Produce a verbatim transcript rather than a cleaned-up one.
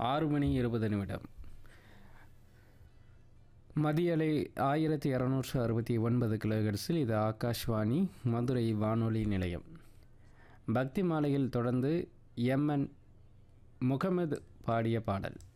ஆறு மணி இருபது நிமிடம். மதியலை ஆயிரத்தி இரநூற்று அறுபத்தி ஒன்பது கிலோஹெர்ட்ஸில் இது ஆகாஷ்வாணி மதுரை வானொலி நிலையம். பக்தி மாலையில் தொடர்ந்து எம் என் முகமது பாடிய பாடல்.